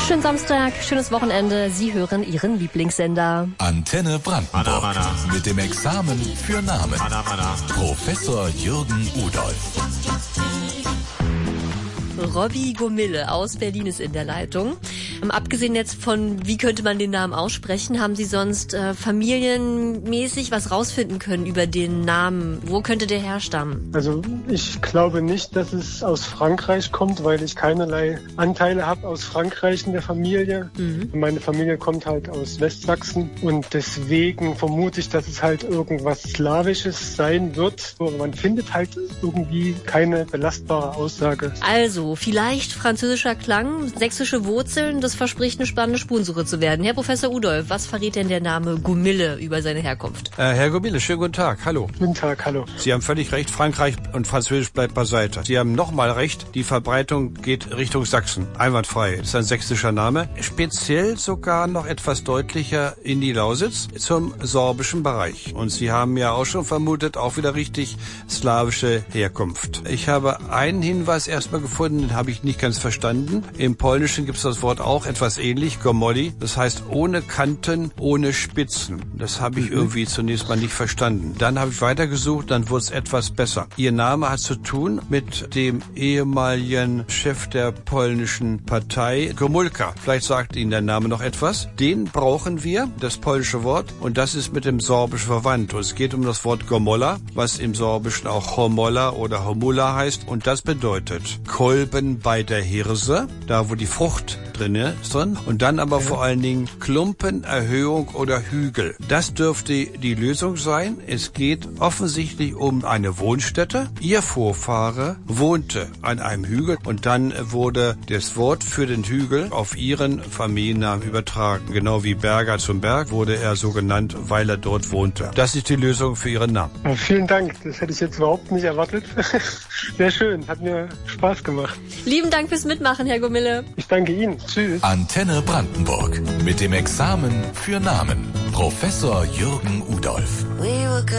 Schönen Samstag, schönes Wochenende. Sie hören Ihren Lieblingssender. Antenne Brandenburg. Mit dem Examen für Namen. Professor Jürgen Udolph. Robbie Gomille aus Berlin ist in der Leitung. Abgesehen jetzt von, wie könnte man den Namen aussprechen, haben Sie sonst familienmäßig was rausfinden können über den Namen? Wo könnte der herstammen? Also ich glaube nicht, dass es aus Frankreich kommt, weil ich keinerlei Anteile habe aus Frankreich in der Familie. Meine Familie kommt halt aus Westsachsen und deswegen vermute ich, dass es halt irgendwas Slawisches sein wird. Aber man findet halt irgendwie keine belastbare Aussage. Also, vielleicht französischer Klang, sächsische Wurzeln, das verspricht eine spannende Spurensuche zu werden. Herr Professor Udolph, was verrät denn der Name Gomille über seine Herkunft? Herr Gomille, schönen guten Tag, hallo. Guten Tag, hallo. Sie haben völlig recht, Frankreich und Französisch bleibt beiseite. Sie haben nochmal recht, die Verbreitung geht Richtung Sachsen, einwandfrei. Das ist ein sächsischer Name, speziell sogar noch etwas deutlicher in die Lausitz zum sorbischen Bereich. Und Sie haben ja auch schon vermutet, auch wieder richtig slawische Herkunft. Ich habe einen Hinweis erstmal gefunden, den habe ich nicht ganz verstanden. Im Polnischen gibt es das Wort auch etwas ähnlich, Gomolli. Das heißt ohne Kanten, ohne Spitzen. Das habe ich irgendwie zunächst mal nicht verstanden. Dann habe ich weitergesucht, dann wurde es etwas besser. Ihr Name hat zu tun mit dem ehemaligen Chef der polnischen Partei, Gomulka. Vielleicht sagt Ihnen der Name noch etwas. Den brauchen wir, das polnische Wort, und das ist mit dem Sorbischen verwandt. Und es geht um das Wort Gomolla, was im Sorbischen auch Homolla oder Homula heißt. Und das bedeutet Kolben bei der Hirse, da wo die Frucht drin ist. Und dann aber vor allen Dingen Klumpenerhöhung oder Hügel. Das dürfte die Lösung sein. Es geht offensichtlich um eine Wohnstätte. Ihr Vorfahre wohnte an einem Hügel und dann wurde das Wort für den Hügel auf ihren Familiennamen übertragen. Genau wie Berger zum Berg wurde er so genannt, weil er dort wohnte. Das ist die Lösung für Ihren Namen. Ja, vielen Dank, das hätte ich jetzt überhaupt nicht erwartet. Sehr schön, hat mir Spaß gemacht. Lieben Dank fürs Mitmachen, Herr Gomille. Ich danke Ihnen. Tschüss. Antenne Brandenburg. Mit dem Examen für Namen. Professor Jürgen Udolph.